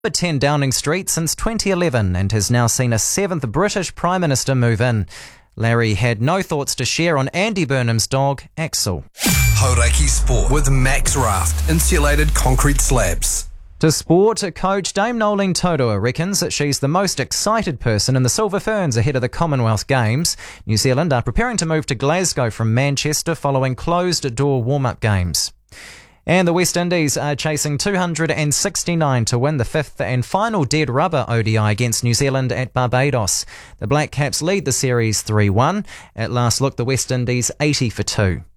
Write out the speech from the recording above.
10 Downing Street since 2011 and has now seen a 7th British Prime Minister move in. Larry had no thoughts to share on Andy Burnham's dog, Axel. Hauraki Sport with Max Raft, insulated concrete slabs. To sport, coach Dame Nolene Taurua reckons that she's the most excited person in the Silver Ferns ahead of the Commonwealth Games. New Zealand are preparing to move to Glasgow from Manchester following closed-door warm-up games. And the West Indies are chasing 269 to win the 5th and final dead rubber ODI against New Zealand at Barbados. The Black Caps lead the series 3-1. At last look, the West Indies 80 for 2.